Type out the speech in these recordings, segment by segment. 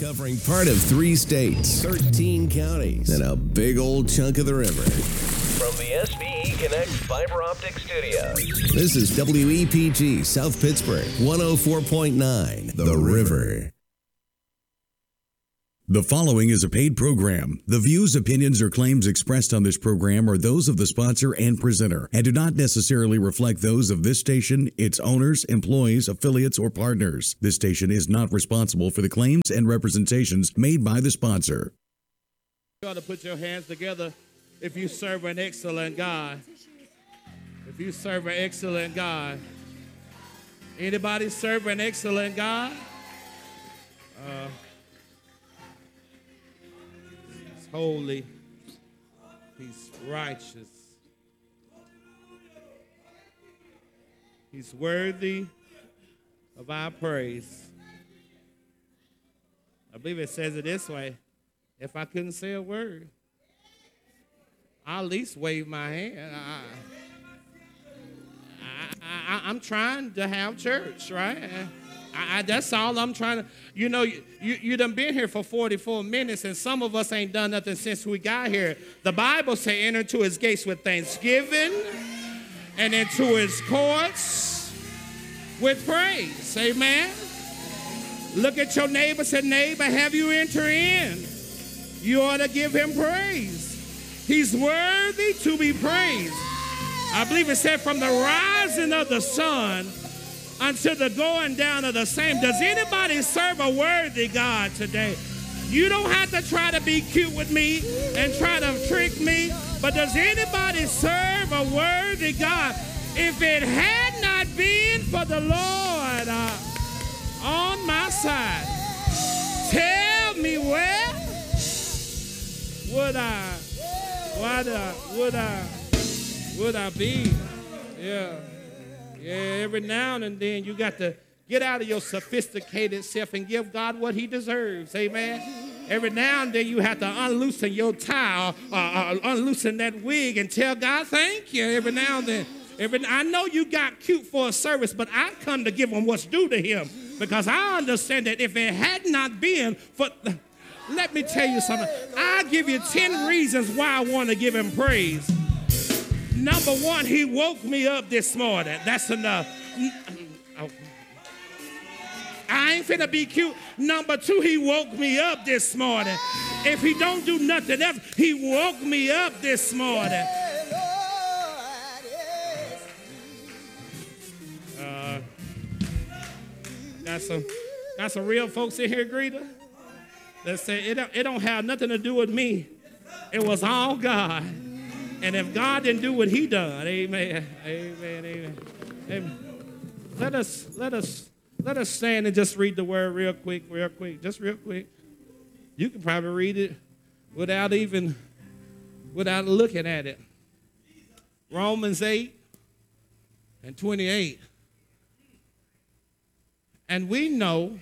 covering part of 3 states, 13 counties, and a big old chunk of the river. From the SBE Connect Fiber Optic Studio. This is WEPG South Pittsburgh, 104.9, The River. The following is a paid program. The views, opinions, or claims expressed on this program are those of the sponsor and presenter and do not necessarily reflect those of this station, its owners, employees, affiliates, or partners. This station is not responsible for the claims and representations made by the sponsor. You ought to put your hands together if you serve an excellent God. If you serve an excellent God. Anybody serve an excellent God? He's holy. He's righteous. He's worthy of our praise. I believe it says it this way. If I couldn't say a word, I'll at least wave my hand. I'm trying to have church, right? That's all I'm trying to. You know, you done been here for 44 minutes, and some of us ain't done nothing since we got here. The Bible say enter into his gates with thanksgiving and into his courts with praise. Amen? Look at your neighbor, say, neighbor, have you entered in? You ought to give him praise. He's worthy to be praised. I believe it said from the rising of the sun until the going down of the same. Does anybody serve a worthy God today? You don't have to try to be cute with me and try to trick me, but does anybody serve a worthy God? If it had not been for the Lord on my side, tell me where would I be? Yeah, every now and then you got to get out of your sophisticated self and give God what he deserves, amen? Every now and then you have to unloosen your tie or unloosen that wig and tell God thank you every now and then. I know you got cute for a service, but I come to give him what's due to him because I understand that if it had not been for... Let me tell you something. I'll give you 10 reasons why I want to give him praise. Number one, he woke me up this morning. That's enough. I ain't finna be cute. Number two, he woke me up this morning. If he don't do nothing else, he woke me up this morning. Got some real folks in here, Greta. That say it don't have nothing to do with me. It was all God. And if God didn't do what he done, amen, amen, amen, amen. Let us stand and just read the word real quick, just real quick. You can probably read it without looking at it. Romans 8 and 28. And we know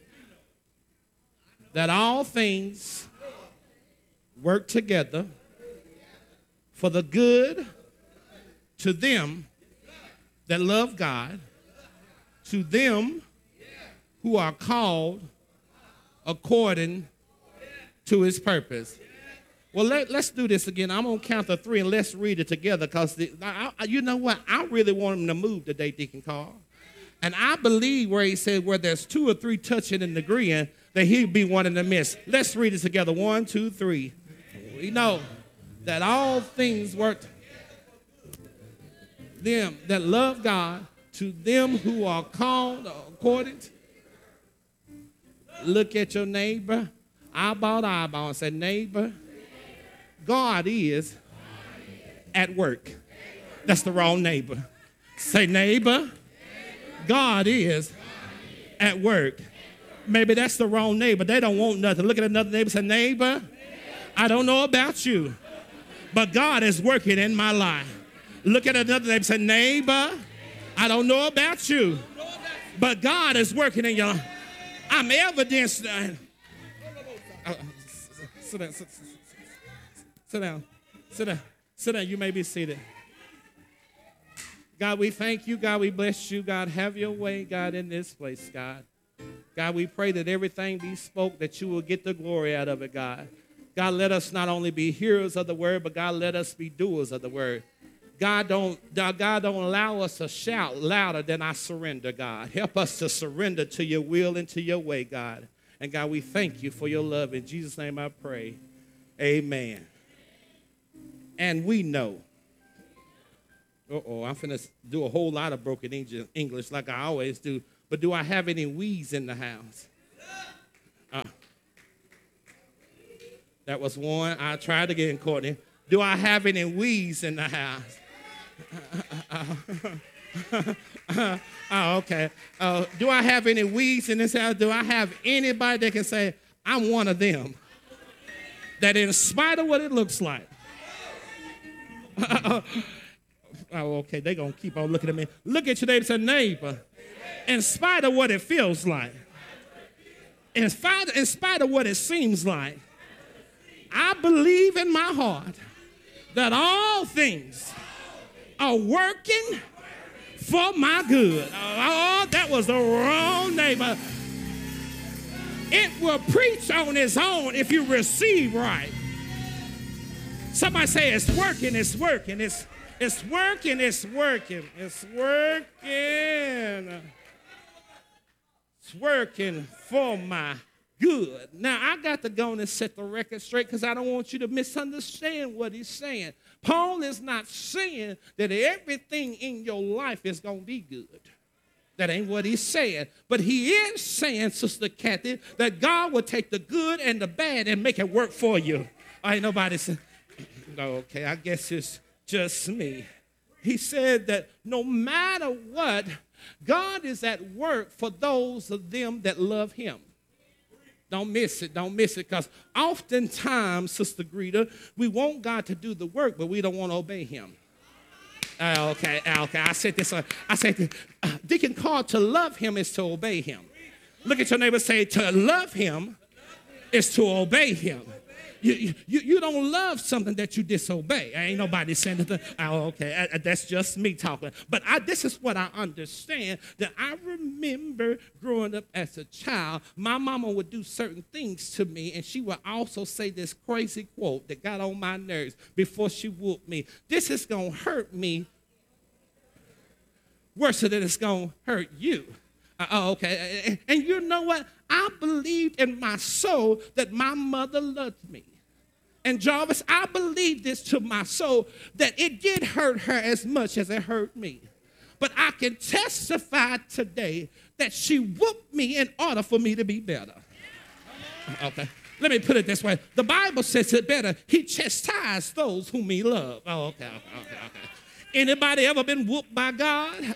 that all things work together for the good to them that love God, to them who are called according to his purpose. Well, let's do this again. I'm going to count to 3 and let's read it together because you know what? I really want him to move today, Deacon Carl. And I believe where he said where there's 2 or 3 touching and agreeing, that he'd be one in the midst. Let's read it together. 1, 2, 3. We know that all things work them that love God, to them who are called according to. Look at your neighbor, eyeball to eyeball, and say, neighbor, God is at work. That's the wrong neighbor. Say, neighbor, God is at work. Maybe that's the wrong neighbor. They don't want nothing. Look at another neighbor and say, neighbor, I don't know about you, but God is working in my life. Look at another neighbor and say, neighbor, I don't know about you, but God is working in your life. I'm evidence. Sit down. Sit down. Sit down. Sit down. You may be seated. God, we thank you. God, we bless you. God, have your way, God, in this place, God. God, we pray that everything be spoke, that you will get the glory out of it, God. God, let us not only be hearers of the word, but God, let us be doers of the word. God, don't allow us to shout louder than I surrender, God. Help us to surrender to your will and to your way, God. And God, we thank you for your love. In Jesus' name I pray. Amen. And we know. I'm finna do a whole lot of broken English like I always do. But do I have any we's in the house? That was one. I tried again, Courtney. Do I have any we's in the house? Okay. Do I have any we's in this house? Do I have anybody that can say, I'm one of them? That in spite of what it looks like. Okay, they're going to keep on looking at me. Look at your neighbor and say, neighbor, in spite of what it feels like, in spite of what it seems like, I believe in my heart that all things are working for my good. Oh, that was the wrong neighbor. It will preach on its own if you receive right. Somebody say it's working, it's working, it's working, it's working, it's working. It's working for my good. Now, I got to go and set the record straight because I don't want you to misunderstand what he's saying. Paul is not saying that everything in your life is going to be good. That ain't what he's saying. But he is saying, Sister Kathy, that God will take the good and the bad and make it work for you. Ain't nobody saying, okay, I guess it's just me. He said that no matter what, God is at work for those of them that love him. Don't miss it, because oftentimes, Sister Greta, we want God to do the work, but we don't want to obey him. Okay. I said this. Deacon Carl, to love him is to obey him. Look at your neighbor, say, to love him is to obey him. You don't love something that you disobey. Ain't nobody saying that. Okay, that's just me talking. But this is what I understand, that I remember growing up as a child, my mama would do certain things to me, and she would also say this crazy quote that got on my nerves before she whooped me. This is going to hurt me worse than it's going to hurt you. Okay. And you know what? I believed in my soul that my mother loved me. And Jarvis, I believe this to my soul, that it did hurt her as much as it hurt me. But I can testify today that she whooped me in order for me to be better. Okay. Let me put it this way. The Bible says it better. He chastised those whom he loved. Okay. Anybody ever been whooped by God?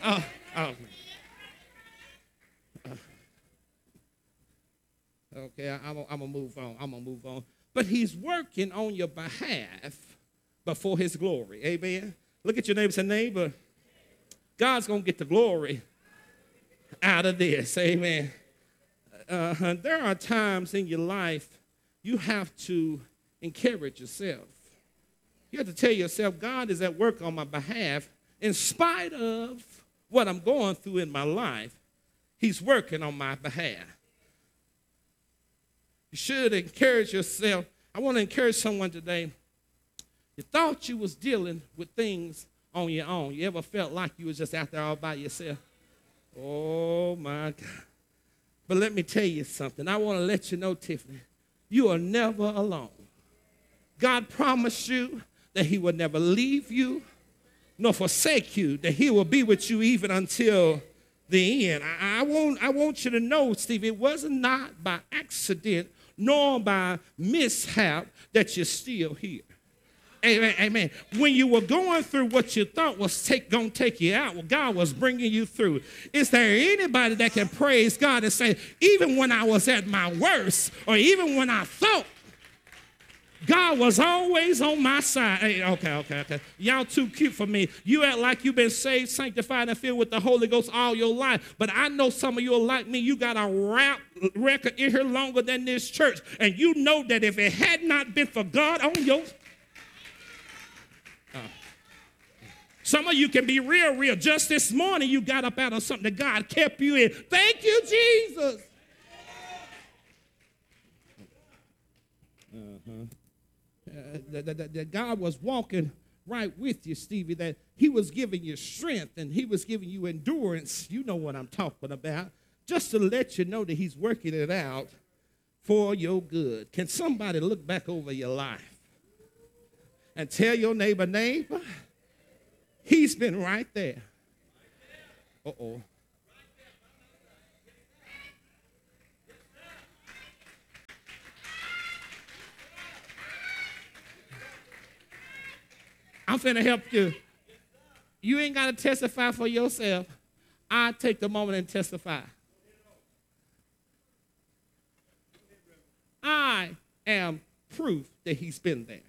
Okay, I'm going to move on. But he's working on your behalf, but for his glory. Amen. Look at your neighbor and say, neighbor, God's going to get the glory out of this. Amen. There are times in your life you have to encourage yourself. You have to tell yourself, God is at work on my behalf. In spite of what I'm going through in my life, he's working on my behalf. You should encourage yourself. I want to encourage someone today. You thought you was dealing with things on your own. You ever felt like you was just out there all by yourself? Oh, my God. But let me tell you something. I want to let you know, Tiffany, you are never alone. God promised you that he would never leave you nor forsake you, that he will be with you even until the end. I want you to know, Steve, it was not by accident nor by mishap that you're still here. Amen, amen. When you were going through what you thought was going to take you out, well, God was bringing you through. Is there anybody that can praise God and say, even when I was at my worst, or even when I thought, God was always on my side? Hey, okay. Y'all too cute for me. You act like you've been saved, sanctified, and filled with the Holy Ghost all your life. But I know some of you are like me. You got a rap record in here longer than this church. And you know that if it had not been for God on your... Some of you can be real. Just this morning, you got up out of something that God kept you in. Thank you, Jesus. That God was walking right with you, Stevie, that he was giving you strength and he was giving you endurance. You know what I'm talking about. Just to let you know that he's working it out for your good. Can somebody look back over your life and tell your neighbor, he's been right there. Uh-oh. I'm finna help you. You ain't got to testify for yourself. I take the moment and testify. I am proof that he's been there.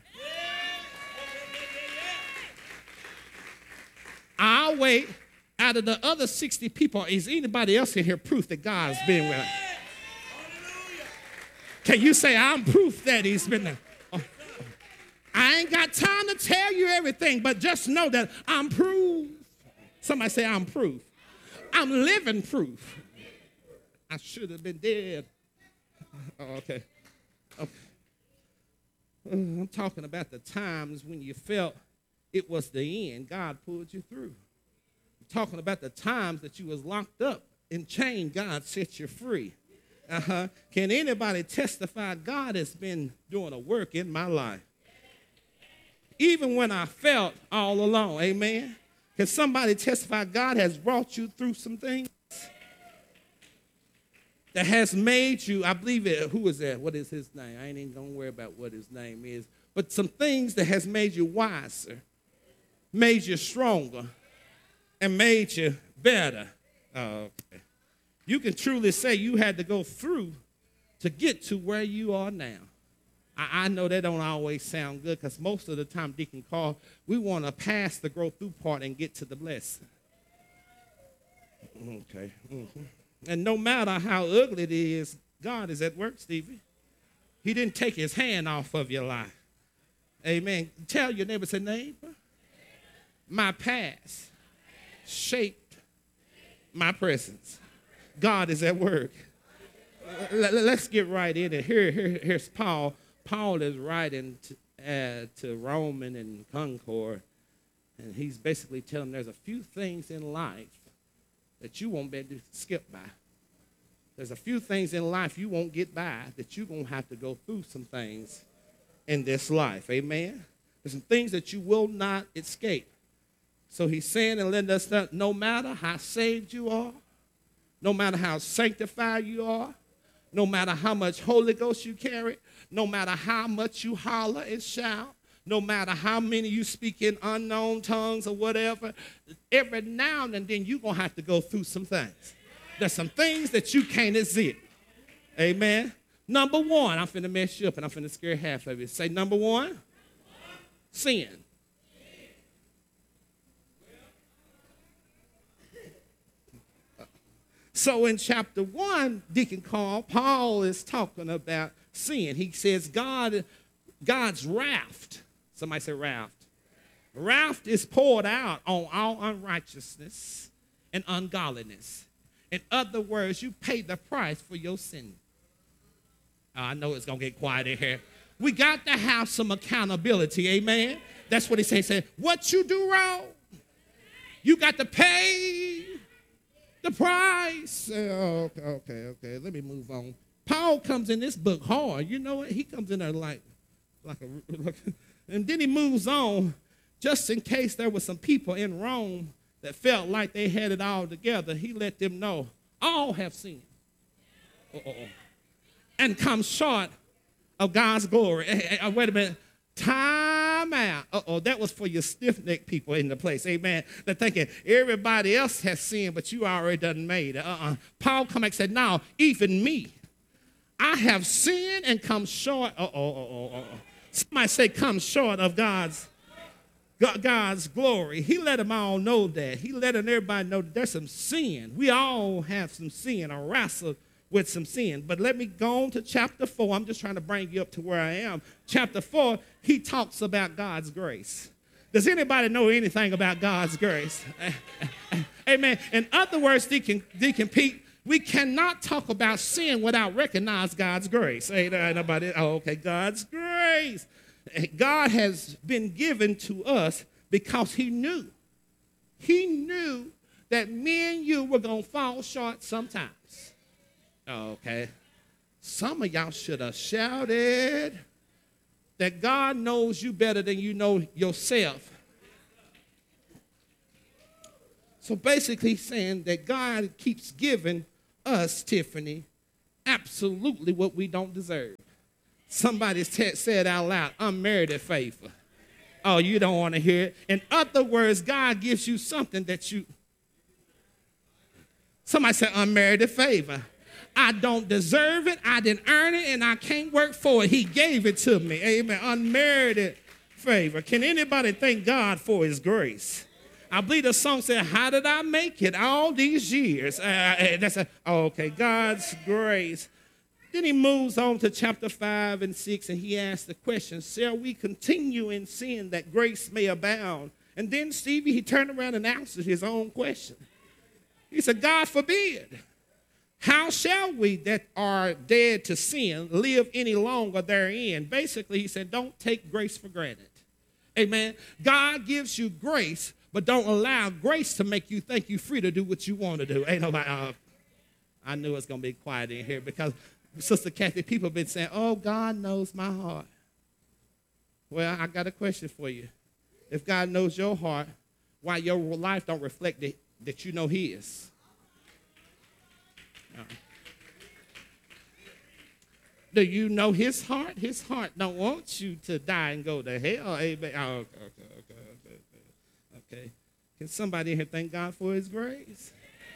I'll wait. Out of the other 60 people, is anybody else in here proof that God's been with us? Can you say, I'm proof that he's been there? I ain't got time to tell you everything, but just know that I'm proof. Somebody say, I'm proof. I'm living proof. I should have been dead. Oh, okay. I'm talking about the times when you felt it was the end. God pulled you through. I'm talking about the times that you was locked up in chain. God set you free. Can anybody testify God has been doing a work in my life? Even when I felt all alone, amen? Can somebody testify God has brought you through some things that has made you, I believe it, who is that? What is his name? I ain't even going to worry about what his name is. But some things that has made you wiser, made you stronger, and made you better. Okay. You can truly say you had to go through to get to where you are now. I know that don't always sound good because most of the time, Deacon Carl, we want to pass the grow through part and get to the blessing. Okay. Mm-hmm. And no matter how ugly it is, God is at work, Stevie. He didn't take his hand off of your life. Amen. Tell your neighbor, say, neighbor, my past shaped my presence. God is at work. Let's get right in it. Here's Paul. Paul is writing to Roman and Concord, and he's basically telling them there's a few things in life that you won't be able to skip by. There's a few things in life you won't get by that you're going to have to go through some things in this life. Amen? There's some things that you will not escape. So he's saying and letting us know, no matter how saved you are, no matter how sanctified you are, no matter how much Holy Ghost you carry, no matter how much you holler and shout, no matter how many you speak in unknown tongues or whatever, every now and then you're going to have to go through some things. There's some things that you can't exit. Amen? Number one, I'm finna mess you up and I'm finna scare half of you. Say number one, sin. So in chapter 1, Deacon Carl, Paul is talking about sin. He says God's wrath. Somebody say wrath. Wrath is poured out on all unrighteousness and ungodliness. In other words, you paid the price for your sin. I know it's going to get quiet in here. We got to have some accountability, amen? That's what he's saying. He said, what you do wrong, you got to pay the price. Okay. Let me move on. Paul comes in this book hard. You know what? He comes in there like and then he moves on just in case there were some people in Rome that felt like they had it all together. He let them know all have sinned and come short of God's glory. Hey, wait a minute. Time out. That was for your stiff-necked people in the place. Amen. They're thinking everybody else has sinned, but you already done made it. Paul come back and said, no, even me. I have sinned and come short. Somebody say come short of God's glory. He let them all know that. He let everybody know that there's some sin. We all have some sin, or wrestle with some sin. But let me go on to chapter 4. I'm just trying to bring you up to where I am. Chapter 4, he talks about God's grace. Does anybody know anything about God's grace? Amen. In other words, Deacon Pete, We cannot talk about sin without recognizing God's grace. Ain't nobody? Oh, okay, God's grace. God has been given to us because he knew. He knew that me and you were going to fall short sometimes. Oh, okay. Some of y'all should have shouted that God knows you better than you know yourself. So basically saying that God keeps giving us, Tiffany, absolutely what we don't deserve. Somebody said out loud, unmerited favor. Oh, you don't want to hear it. In other words, God gives you something that you... Somebody said unmerited favor. I don't deserve it. I didn't earn it, and I can't work for it. He gave it to me. Amen. Unmerited favor. Can anybody thank God for his grace? I believe the song said, how did I make it all these years? Okay, God's grace. Then he moves on to chapter 5 and 6, and he asks the question, shall we continue in sin that grace may abound? And then, Stevie, he turned around and answered his own question. He said, God forbid. How shall we that are dead to sin live any longer therein? Basically, he said, don't take grace for granted. Amen. God gives you grace, but don't allow grace to make you think you're free to do what you want to do. Ain't nobody, I knew it was going to be quiet in here because, Sister Kathy, people have been saying, oh, God knows my heart. Well, I got a question for you. If God knows your heart, why your life don't reflect that you know his? Do you know his heart? His heart don't want you to die and go to hell. Amen. Oh, okay. Can somebody in here thank God for his grace?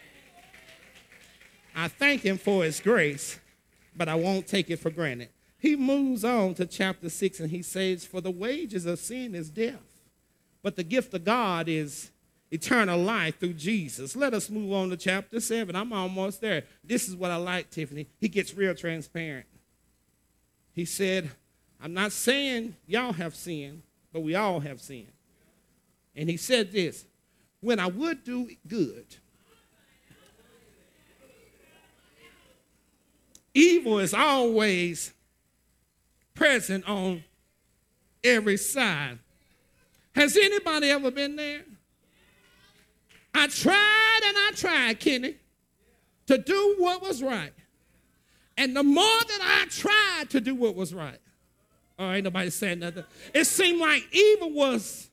I thank him for his grace, but I won't take it for granted. He moves on to chapter 6, and he says, for the wages of sin is death, but the gift of God is eternal life through Jesus. Let us move on to chapter 7. I'm almost there. This is what I like, Tiffany. He gets real transparent. He said, I'm not saying y'all have sinned, but we all have sinned. And he said this, when I would do good, evil is always present on every side. Has anybody ever been there? I tried, Kenny, to do what was right. And the more that I tried to do what was right, oh, ain't nobody saying nothing. It seemed like evil was,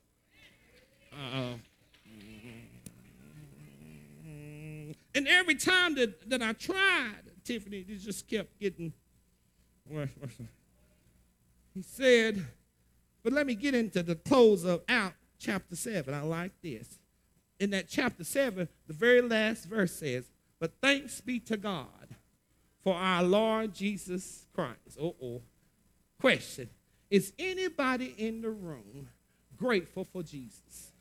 and every time that I tried, Tiffany, it just kept getting worse. He said, but let me get into the close of out chapter 7. I like this. In that chapter 7, the very last verse says, but thanks be to God for our Lord Jesus Christ. Question, is anybody in the room grateful for Jesus?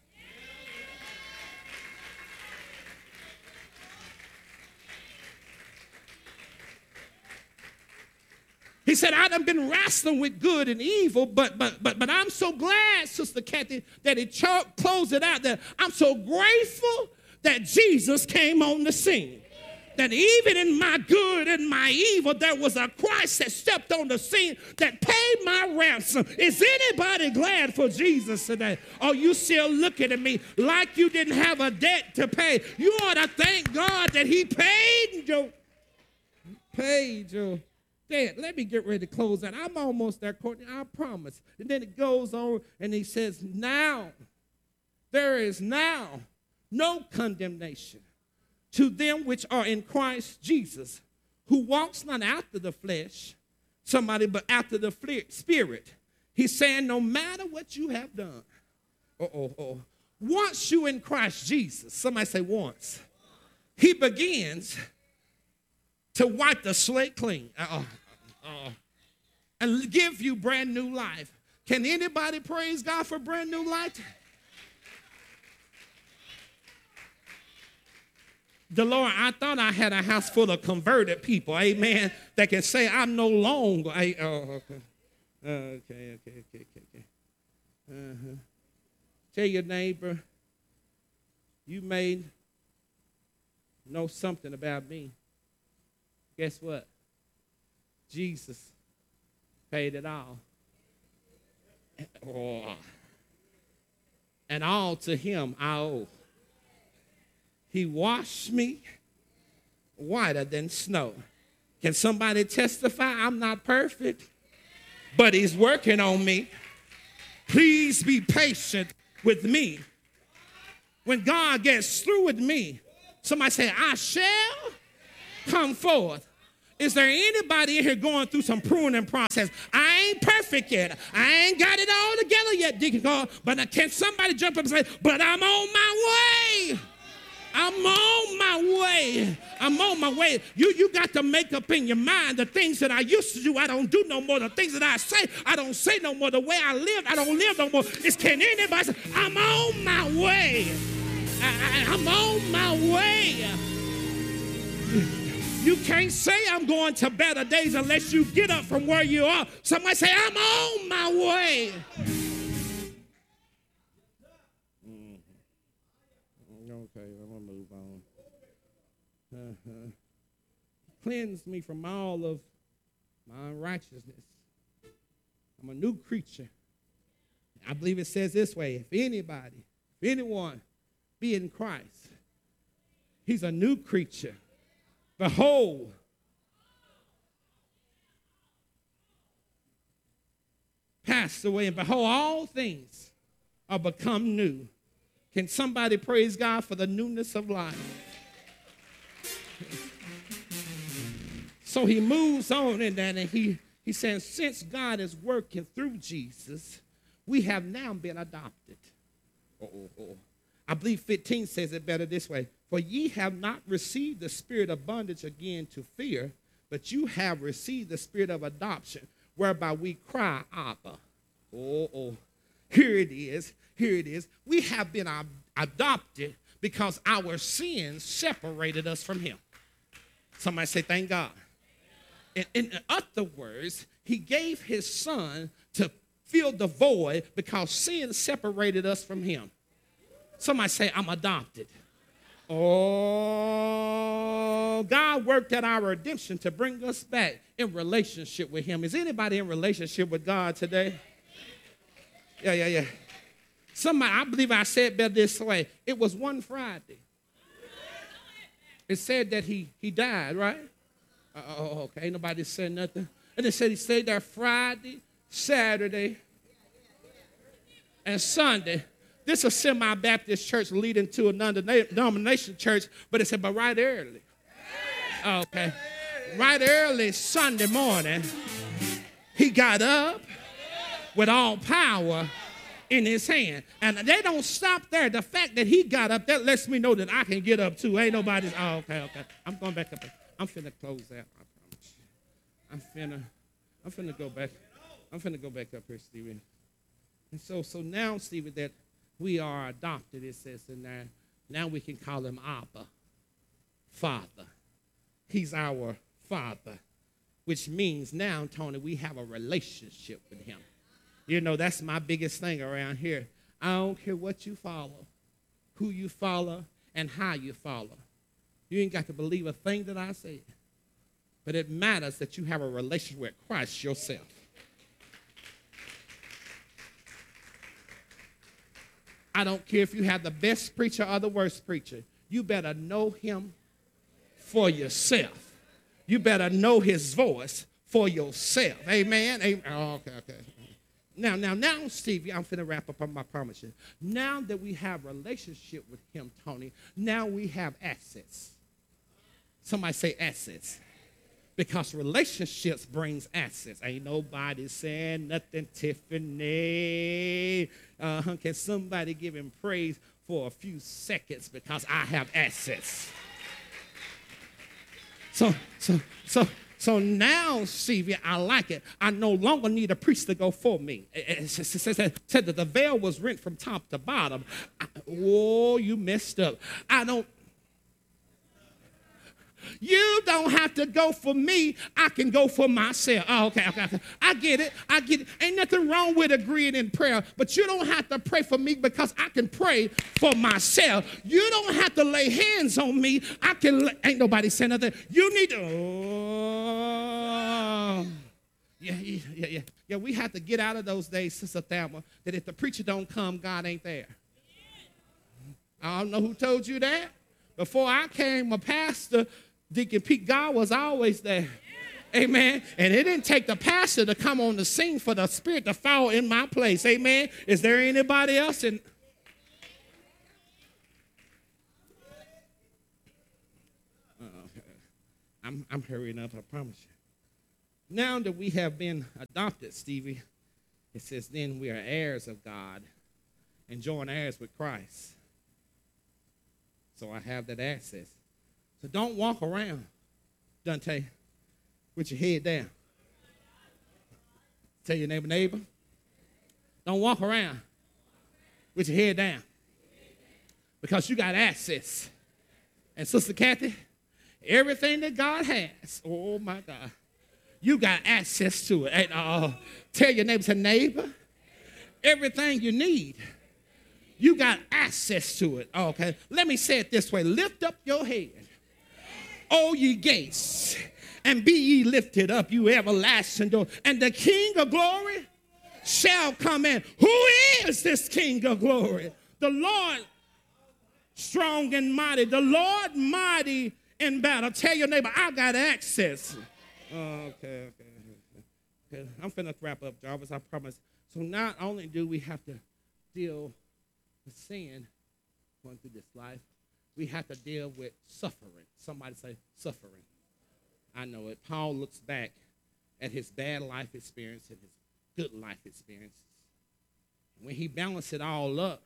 He said, I've been wrestling with good and evil, but I'm so glad, Sister Kathy, that he closed it out that I'm so grateful that Jesus came on the scene. That even in my good and my evil, there was a Christ that stepped on the scene that paid my ransom. Is anybody glad for Jesus today? Or you still looking at me like you didn't have a debt to pay? You ought to thank God that he paid your debt. Let me get ready to close that. I'm almost there, Courtney, I promise. And then it goes on and he says, now, there is now no condemnation to them which are in Christ Jesus, who walks not after the flesh, but after the spirit. He's saying no matter what you have done, once you in Christ Jesus, somebody say once, he begins to wipe the slate clean and give you brand new life. Can anybody praise God for brand new life? The Lord, I thought I had a house full of converted people, amen, that can say I'm no longer. Okay. Tell your neighbor, you may know something about me Guess what? Jesus paid it all. Oh. And all to him I owe. He washed me whiter than snow. Can somebody testify? I'm not perfect, but he's working on me. Please be patient with me. When God gets through with me, somebody say, I shall come forth. Is there anybody in here going through some pruning process? I ain't perfect yet. I ain't got it all together yet, Deacon Carl. But can somebody jump up and say, but I'm on my way. I'm on my way. I'm on my way. You got to make up in your mind the things that I used to do, I don't do no more. The things that I don't say no more. The way I lived, I don't live no more. Can anybody say, I'm on my way. I'm on my way. You can't say I'm going to better days unless you get up from where you are. Somebody say, I'm on my way. Okay, I'm going to move on. Cleanse me from all of my unrighteousness. I'm a new creature. I believe it says this way, if anyone be in Christ, he's a new creature. Behold, passed away, and behold, all things are become new. Can somebody praise God for the newness of life? So he moves on in that, and he says, since God is working through Jesus, we have now been adopted. I believe 15 says it better this way. For ye have not received the spirit of bondage again to fear, but you have received the spirit of adoption, whereby we cry, Abba. Here it is. We have been adopted because our sins separated us from him. Somebody say, thank God. In other words, he gave his son to fill the void because sin separated us from him. Somebody say, I'm adopted. Oh, God worked at our redemption to bring us back in relationship with him. Is anybody in relationship with God today? Yeah. Somebody, I believe I said better this way. It was one Friday. It said that he died, right? Okay, ain't nobody said nothing. And it said he stayed there Friday, Saturday, and Sunday. This is a semi-Baptist church leading to a non-denomination church, but it said, but right early. Okay. Right early Sunday morning, he got up with all power in his hand. And they don't stop there. The fact that he got up, that lets me know that I can get up too. Ain't nobody's, okay. I'm going back up. I'm finna close out, I promise you. I'm finna go back. I'm finna go back up here, Stephen. And so now, Stephen, that we are adopted, it says in there. Now we can call him Abba, Father. He's our Father, which means now, Tony, we have a relationship with him. You know, that's my biggest thing around here. I don't care what you follow, who you follow, and how you follow. You ain't got to believe a thing that I say. But it matters that you have a relationship with Christ yourself. I don't care if you have the best preacher or the worst preacher. You better know him for yourself. You better know his voice for yourself. Amen? Okay. Now, Stevie, I'm finna wrap up on my promise. Now that we have a relationship with him, Tony, now we have assets. Somebody say assets. Because relationships brings assets. Ain't nobody saying nothing, Tiffany. Can somebody give him praise for a few seconds because I have assets? So now, Stevie, I like it. I no longer need a priest to go for me. It said that the veil was rent from top to bottom. You messed up. You don't have to go for me. I can go for myself. Oh, okay. I get it. Ain't nothing wrong with agreeing in prayer, but you don't have to pray for me because I can pray for myself. You don't have to lay hands on me. Ain't nobody saying nothing. You need to. Oh. Yeah. We have to get out of those days, Sister Thelma, that if the preacher don't come, God ain't there. I don't know who told you that. Before I came a pastor, Deacon Pete, God was always there. Amen. And it didn't take the pastor to come on the scene for the Spirit to fall in my place. Amen. Is there anybody else? I'm hurrying up, I promise you. Now that we have been adopted, Stevie, it says then we are heirs of God and joint heirs with Christ. So I have that access. So don't walk around, Dante, with your head down. Tell your neighbor, don't walk around with your head down because you got access. And Sister Kathy, everything that God has, oh my God, you got access to it. And, tell your neighbor, say, neighbor, everything you need, you got access to it. Okay, let me say it this way. Lift up your head, O ye gates, and be ye lifted up, you everlasting door. And the King of glory shall come in. Who is this King of glory? The Lord strong and mighty. The Lord mighty in battle. Tell your neighbor, I got access. Okay. I'm finna wrap up, Jarvis, I promise. So not only do we have to deal with sin going through this life, we have to deal with suffering. Somebody say suffering. I know it. Paul looks back at his bad life experience and his good life experiences. When he balanced it all up,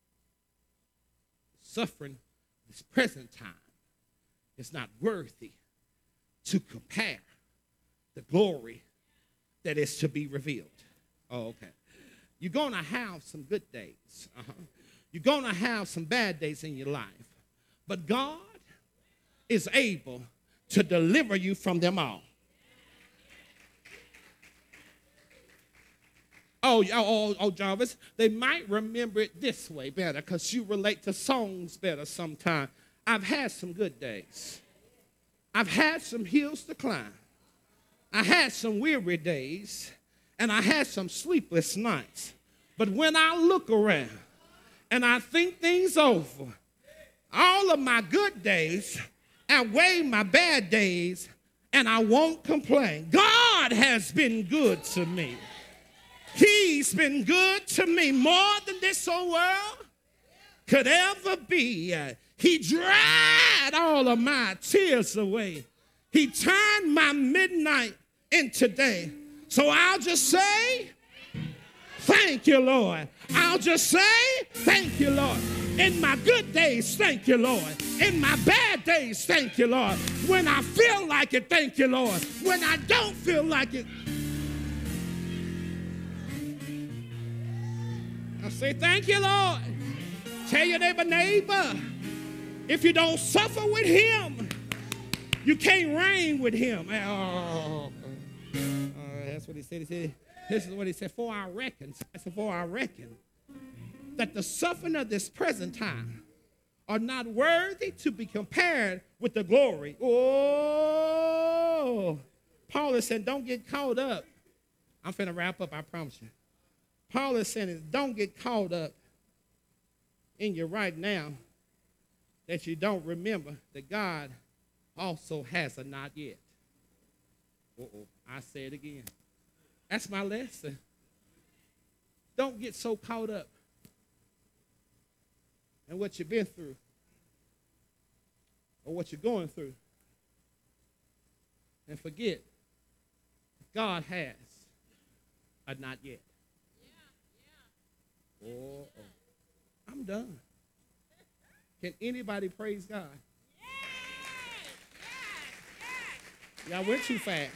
suffering this present time is not worthy to compare the glory that is to be revealed. Oh, okay. You're going to have some good days. You're going to have some bad days in your life. But God is able to deliver you from them all. Oh, Jarvis, they might remember it this way better because you relate to songs better sometimes. I've had some good days. I've had some hills to climb. I had some weary days, and I had some sleepless nights. But when I look around and I think things over, all of my good days outweigh my bad days, and I won't complain. God has been good to me. He's been good to me more than this whole world could ever be. He dried all of my tears away. He turned my midnight into day. So I'll just say, thank you, Lord. I'll just say, thank you, Lord. In my good days, thank you, Lord. In my bad days, thank you, Lord. When I feel like it, thank you, Lord. When I don't feel like it, I say, thank you, Lord. Tell your neighbor, if you don't suffer with him, you can't reign with him. That's what he said. He said, this is what he said, for I reckon that the suffering of this present time are not worthy to be compared with the glory. Oh, Paul is saying, don't get caught up. I'm finna wrap up, I promise you. Paul is saying, don't get caught up in you right now that you don't remember that God also has a not yet. I say it again. That's my lesson. Don't get so caught up in what you've been through or what you're going through and forget God has a not yet. Oh, I'm done. Can anybody praise God? Y'all went too fast.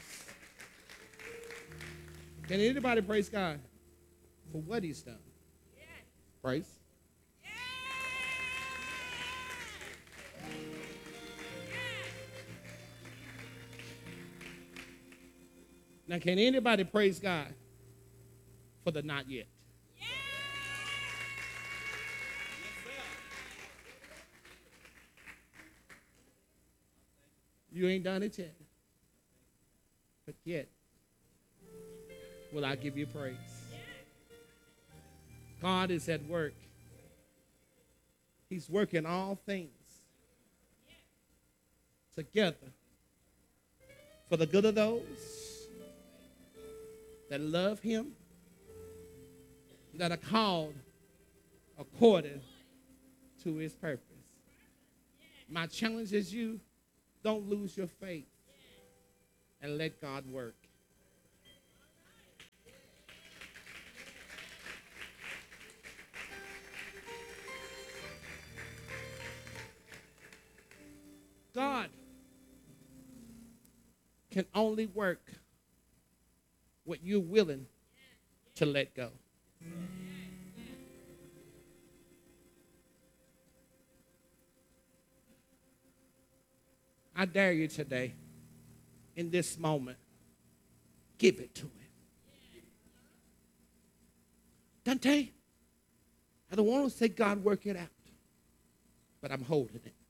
Can anybody praise God for what he's done? Praise. Now, can anybody praise God for the not yet? You ain't done it yet. But yet, will I give you praise? God is at work. He's working all things together for the good of those that love him, that are called according to his purpose. My challenge is you, don't lose your faith and let God work. God can only work what you're willing to let go. I dare you today, in this moment, give it to him. Dante, I don't want to say, God, work it out, but I'm holding it.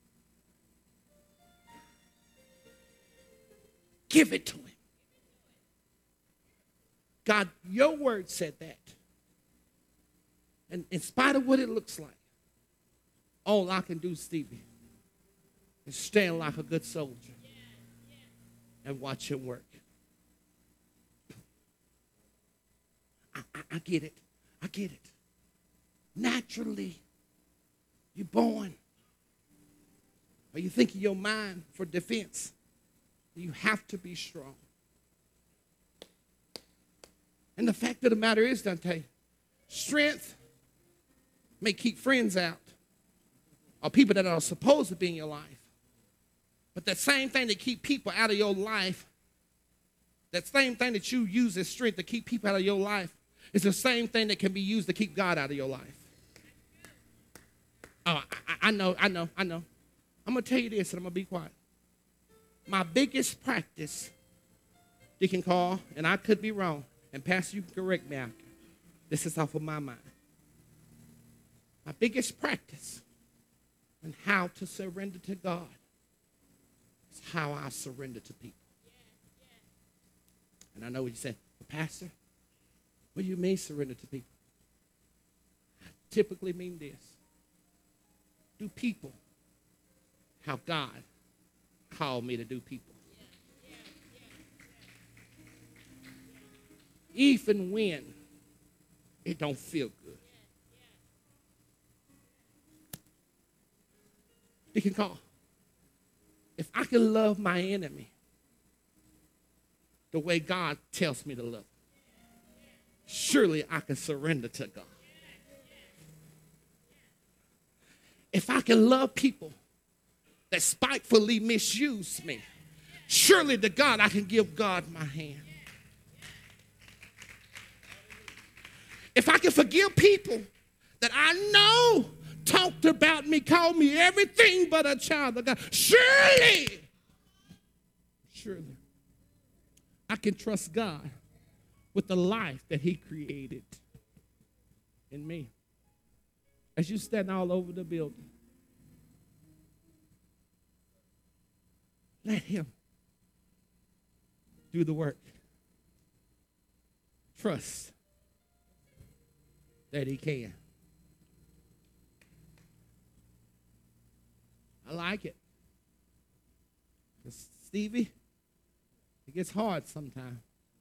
Give it to him. God, your word said that. And in spite of what it looks like, all I can do, Stevie, is stand like a good soldier and watch him work. I get it. I get it. Naturally, you're born, or you think in your mind for defense. You have to be strong. And the fact of the matter is, Dante, strength may keep friends out or people that are supposed to be in your life. But that same thing that keep people out of your life, that same thing that you use as strength to keep people out of your life, is the same thing that can be used to keep God out of your life. Oh, I know. I'm going to tell you this, and I'm going to be quiet. My biggest practice, Deacon Carl, and I could be wrong, and Pastor, you can correct me after. This is off of my mind. My biggest practice on how to surrender to God is how I surrender to people. And I know what you said, well, Pastor, what do you mean surrender to people? I typically mean this. Do people how God called me to do people. Even when it don't feel good. Deacon Carl, if I can love my enemy the way God tells me to love, surely I can surrender to God. If I can love people that spitefully misuse me, surely to God I can give God my hand. If I can forgive people that I know talked about me, called me everything but a child of God, surely I can trust God with the life that he created in me. As you stand all over the building, let him do the work. Trust that he can. I like it. Because Stevie, it gets hard sometimes.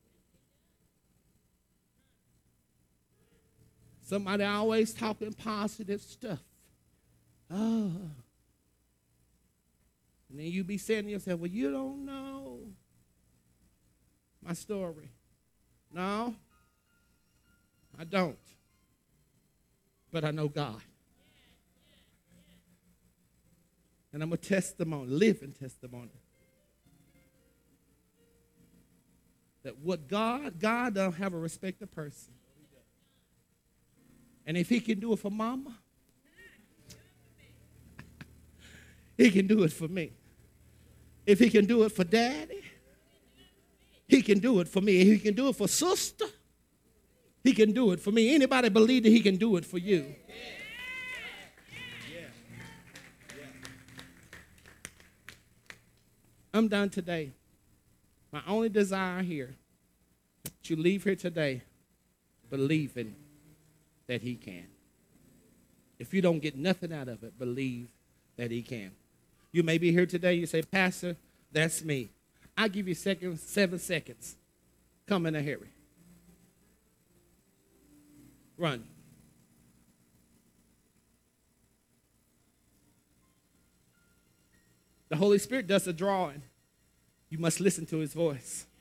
Somebody always talking positive stuff. Oh. And then you be saying to yourself, well, you don't know my story. No, I don't. But I know God. And I'm a testimony, living testimony. That what God don't have a respect of person. And if he can do it for mama, he can do it for me. If he can do it for daddy, He can do it for me. He can do it for sister. He can do it for me. Anybody believe that he can do it for you? I'm done today. My only desire here, that you leave here today believing that he can. If you don't get nothing out of it, believe that he can. You may be here today, you say, Pastor, that's me. I'll give you 7 seconds. Come in a hurry. Run. The Holy Spirit does the drawing. You must listen to his voice.